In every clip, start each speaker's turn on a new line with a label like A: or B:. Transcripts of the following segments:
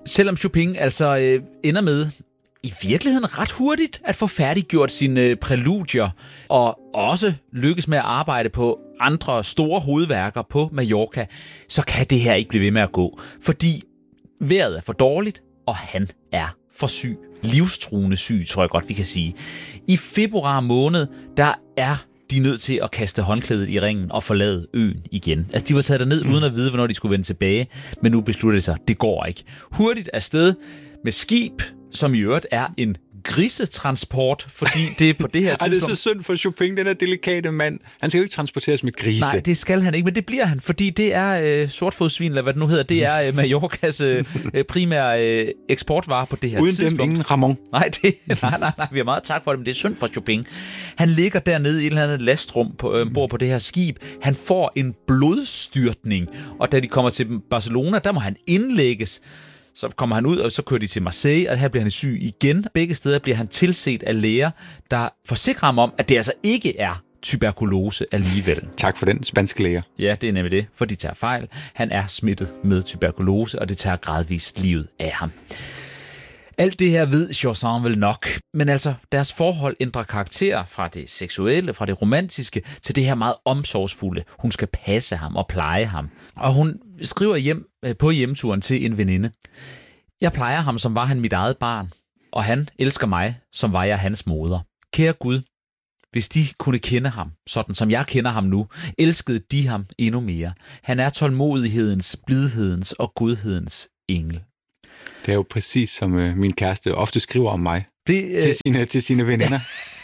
A: Selvom Chopin altså ender med i virkeligheden ret hurtigt at få færdiggjort sine præludier, og også lykkes med at arbejde på andre store hovedværker på Mallorca, så kan det her ikke blive ved med at gå, fordi vejret er for dårligt, og han er for syg. Livstruende syg, tror jeg godt, vi kan sige. I februar måned, der er de nødt til at kaste håndklædet i ringen og forlade øen igen. Altså, de var taget derned uden at vide, hvornår de skulle vende tilbage, men nu besluttede de sig, det går ikke. Hurtigt afsted med skib, som i øvrigt er en grisetransport, fordi det er på det her tidspunkt...
B: det er så synd for Chopin, den her delikate mand. Han skal jo ikke transporteres med grise.
A: Nej, det skal han ikke, men det bliver han, fordi det er sortfodsvin, eller hvad det nu hedder, det er Mallorcas primære eksportvare på det her tidspunkt.
B: Uden dem ingen Ramon.
A: Nej, vi har meget tak for det, men det er synd for Chopin. Han ligger dernede i et eller andet lastrum bor på det her skib. Han får en blodstyrtning, og da de kommer til Barcelona, der må han indlægges. Så kommer han ud, og så kører de til Marseille, og her bliver han syg igen. Begge steder bliver han tilset af læger, der forsikrer ham om, at det altså ikke er tuberkulose alligevel.
B: Tak for den, spanske læger.
A: Ja, det er nemlig det, for de tager fejl. Han er smittet med tuberkulose, og det tager gradvist livet af ham. Alt det her ved Chaussin vel nok, men altså deres forhold ændrer karakter fra det seksuelle, fra det romantiske, til det her meget omsorgsfulde. Hun skal passe ham og pleje ham. Og hun skriver hjem på hjemturen til en veninde. Jeg plejer ham, som var han mit eget barn, og han elsker mig, som var jeg hans moder. Kære Gud, hvis de kunne kende ham, sådan som jeg kender ham nu, elskede de ham endnu mere. Han er tålmodighedens, blidhedens og godhedens engel.
B: Det er jo præcis som min kæreste ofte skriver om mig til sine veninder.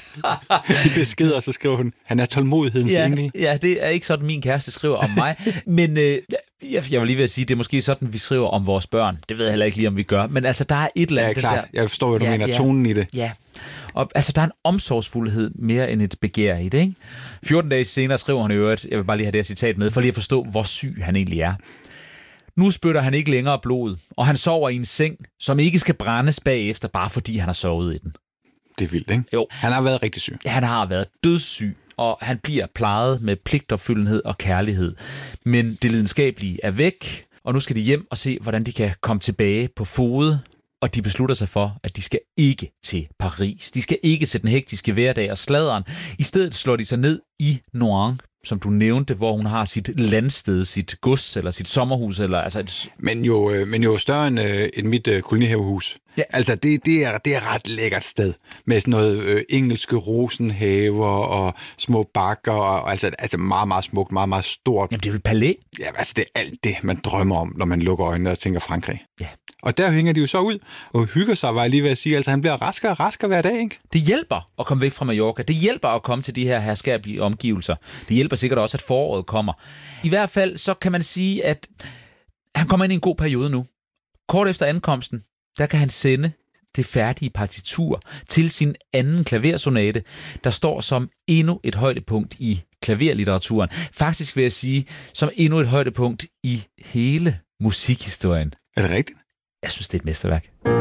B: I beskeder, så skriver hun, han er tålmodighedens engel.
A: Ja, det er ikke sådan, min kæreste skriver om mig. Men jeg var lige ved at sige, det er måske sådan, vi skriver om vores børn. Det ved jeg heller ikke lige, om vi gør. Men altså, der er et eller andet...
B: Ja, klart. Jeg forstår, hvad du mener. Tonen i det.
A: Ja. Og altså, der er en omsorgsfuldhed mere end et begær i det, ikke? 14 dage senere skriver han i øvrigt, jeg vil bare lige have det her citat med, for lige at forstå, hvor syg han egentlig er. Nu spytter han ikke længere blod, og han sover i en seng, som ikke skal brændes bagefter, bare fordi han har sovet i den.
B: Det er vildt, ikke?
A: Jo.
B: Han har været rigtig syg.
A: Han har været dødssyg, og han bliver plejet med pligtopfyldenhed og kærlighed. Men det lidenskabelige er væk, og nu skal de hjem og se, hvordan de kan komme tilbage på fode, og de beslutter sig for, at de skal ikke til Paris. De skal ikke til den hektiske hverdag og sladeren. I stedet slår de sig ned i Nohant, som du nævnte, hvor hun har sit landsted, sit gods eller sit sommerhus. Eller, altså
B: men jo større end mit kolonihavehus. Ja. Altså, det er ret lækkert sted. Med sådan noget engelske rosenhaver og små bakker. Og, altså meget, meget smukt, meget, meget stort.
A: Jamen, det er vel palæ?
B: Ja, altså det er alt det, man drømmer om, når man lukker øjnene og tænker Frankrig.
A: Ja.
B: Og der hænger de jo så ud og hygger sig, var jeg lige ved at sige. Altså, han bliver raskere og raskere hver dag, ikke?
A: Det hjælper at komme væk fra Mallorca. Det hjælper at komme til de her herskabelige omgivelser. Det hjælper sikkert også, at foråret kommer. I hvert fald, så kan man sige, at han kommer ind i en god periode nu. Kort efter ankomsten, der kan han sende det færdige partitur til sin anden klaversonate, der står som endnu et højdepunkt i klaverlitteraturen. Faktisk vil jeg sige, som endnu et højdepunkt i hele musikhistorien.
B: Er det rigtigt?
A: Jeg synes, det er et mesterværk.